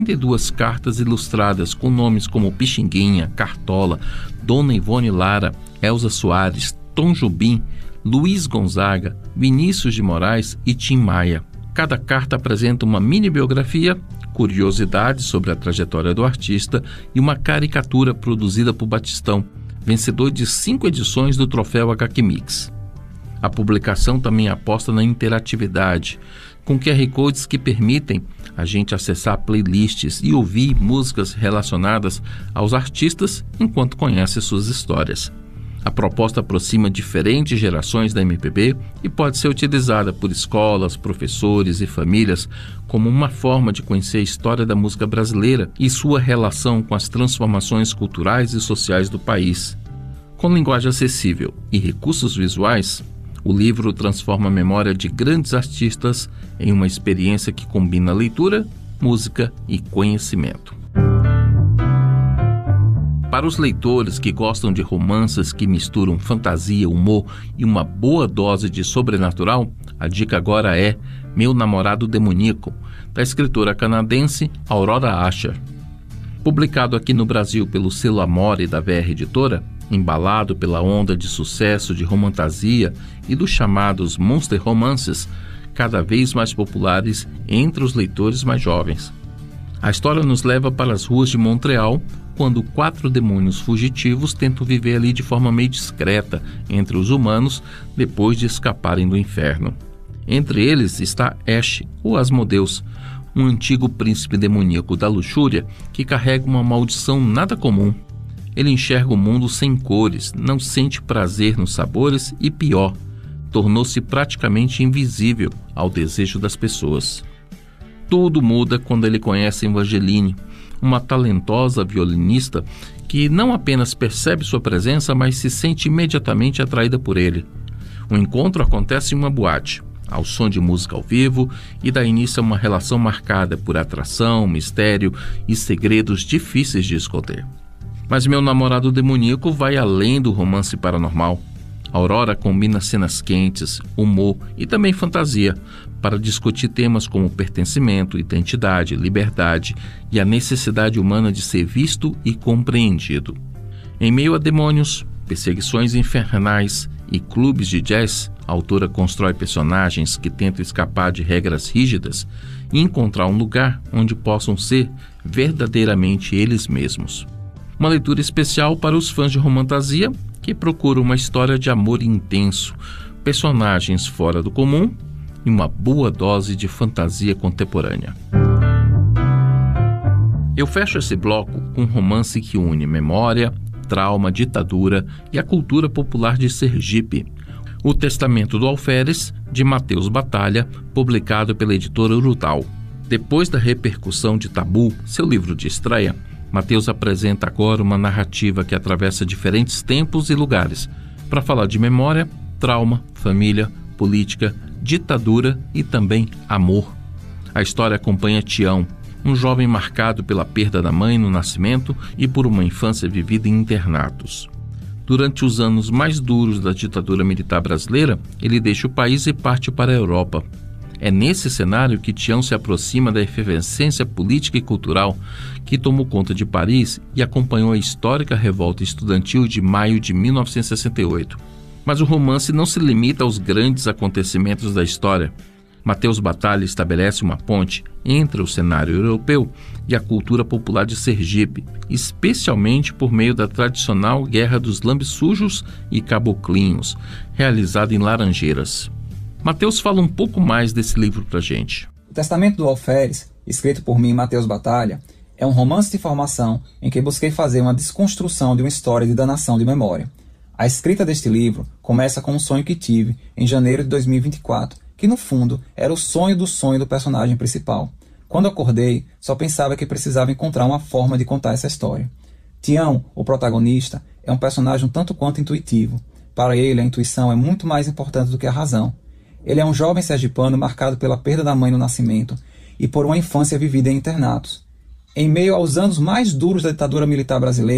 42 cartas ilustradas com nomes como Pixinguinha, Cartola, Dona Ivone Lara, Elza Soares, Tom Jobim, Luiz Gonzaga, Vinícius de Moraes e Tim Maia. Cada carta apresenta uma mini-biografia, curiosidades sobre a trajetória do artista e uma caricatura produzida por Batistão, vencedor de 5 edições do troféu HQ Mix. A publicação também aposta na interatividade, com QR Codes que permitem a gente acessar playlists e ouvir músicas relacionadas aos artistas enquanto conhece suas histórias. A proposta aproxima diferentes gerações da MPB e pode ser utilizada por escolas, professores e famílias como uma forma de conhecer a história da música brasileira e sua relação com as transformações culturais e sociais do país. Com linguagem acessível e recursos visuais, o livro transforma a memória de grandes artistas em uma experiência que combina leitura, música e conhecimento. Para os leitores que gostam de romances que misturam fantasia, humor e uma boa dose de sobrenatural, a dica agora é Meu Namorado Demoníaco, da escritora canadense Aurora Asher. Publicado aqui no Brasil pelo selo Amore da VR Editora, embalado pela onda de sucesso de romantasia e dos chamados monster romances, cada vez mais populares entre os leitores mais jovens. A história nos leva para as ruas de Montreal, quando 4 demônios fugitivos tentam viver ali de forma meio discreta entre os humanos depois de escaparem do inferno. Entre eles está Ash, ou Asmodeus, um antigo príncipe demoníaco da luxúria que carrega uma maldição nada comum. Ele enxerga o mundo sem cores, não sente prazer nos sabores e, pior, tornou-se praticamente invisível ao desejo das pessoas. Tudo muda quando ele conhece Evangeline, uma talentosa violinista que não apenas percebe sua presença, mas se sente imediatamente atraída por ele. O encontro acontece em uma boate, ao som de música ao vivo, e dá início a uma relação marcada por atração, mistério e segredos difíceis de esconder. Mas Meu Namorado Demoníaco vai além do romance paranormal. Aurora combina cenas quentes, humor e também fantasia para discutir temas como pertencimento, identidade, liberdade e a necessidade humana de ser visto e compreendido. Em meio a demônios, perseguições infernais e clubes de jazz, a autora constrói personagens que tentam escapar de regras rígidas e encontrar um lugar onde possam ser verdadeiramente eles mesmos. Uma leitura especial para os fãs de romantasia que procuram uma história de amor intenso, personagens fora do comum e uma boa dose de fantasia contemporânea. Eu fecho esse bloco com um romance que une memória, trauma, ditadura e a cultura popular de Sergipe. O Testamento do Alferes, de Matheus Batalha, publicado pela editora Urutau. Depois da repercussão de Tabu, seu livro de estreia, Matheus apresenta agora uma narrativa que atravessa diferentes tempos e lugares para falar de memória, trauma, família, política, ditadura e também amor. A história acompanha Tião, um jovem marcado pela perda da mãe no nascimento e por uma infância vivida em internatos. Durante os anos mais duros da ditadura militar brasileira, ele deixa o país e parte para a Europa. É nesse cenário que Tião se aproxima da efervescência política e cultural que tomou conta de Paris e acompanhou a histórica revolta estudantil de maio de 1968. Mas o romance não se limita aos grandes acontecimentos da história. Matheus Batalha estabelece uma ponte entre o cenário europeu e a cultura popular de Sergipe, especialmente por meio da tradicional Guerra dos Lambes-Sujos e Caboclinhos, realizada em Laranjeiras. Matheus fala um pouco mais desse livro pra gente. O Testamento do Alferes, escrito por mim, Matheus Batalha, é um romance de formação em que busquei fazer uma desconstrução de uma história de danação de memória. A escrita deste livro começa com um sonho que tive em janeiro de 2024, que no fundo era o sonho do personagem principal. Quando acordei, só pensava que precisava encontrar uma forma de contar essa história. Tião, o protagonista, é um personagem um tanto quanto intuitivo. Para ele, a intuição é muito mais importante do que a razão. Ele é um jovem sergipano marcado pela perda da mãe no nascimento e por uma infância vivida em internatos. Em meio aos anos mais duros da ditadura militar brasileira,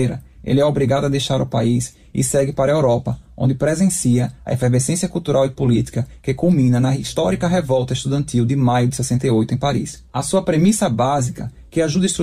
ele é obrigado a deixar o país e segue para a Europa, onde presencia a efervescência cultural e política que culmina na histórica revolta estudantil de maio de 68 em Paris. A sua premissa básica, que ajuda a